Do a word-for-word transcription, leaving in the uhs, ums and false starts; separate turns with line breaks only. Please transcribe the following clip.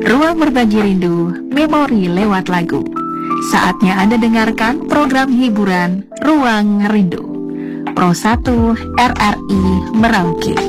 Ruang Berbagi Rindu, memori lewat lagu. Saatnya Anda dengarkan program hiburan Ruang Rindu. Pro satu R R I Merauke.